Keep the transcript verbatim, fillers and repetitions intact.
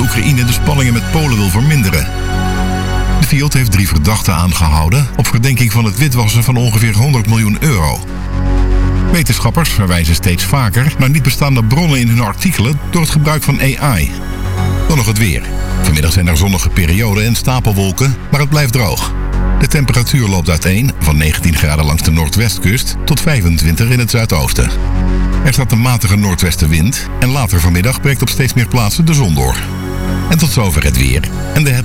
Oekraïne de spanningen met Polen wil verminderen. De Fiat heeft drie verdachten aangehouden op verdenking van het witwassen van ongeveer honderd miljoen euro. Wetenschappers verwijzen steeds vaker naar niet bestaande bronnen in hun artikelen door het gebruik van A I. Dan nog het weer. Vanmiddag zijn er zonnige perioden en stapelwolken, maar het blijft droog. De temperatuur loopt uiteen van negentien graden langs de noordwestkust tot vijfentwintig in het zuidoosten. Er staat een matige noordwestenwind en later vanmiddag breekt op steeds meer plaatsen de zon door. En tot zover het weer en de